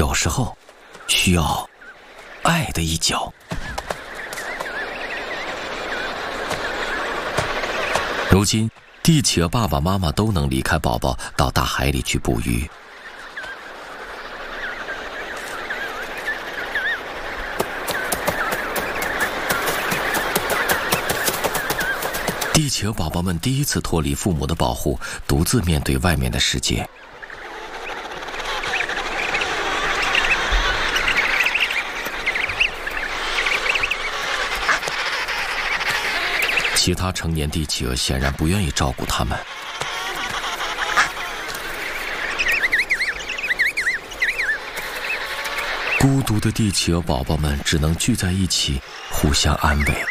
有时候需要爱的一脚。如今，帝企鹅爸爸妈妈都能离开宝宝到大海里去捕鱼。帝企鹅宝宝们第一次脱离父母的保护，独自面对外面的世界。其他成年帝企鹅显然不愿意照顾他们。孤独的帝企鹅宝宝们只能聚在一起，互相安慰。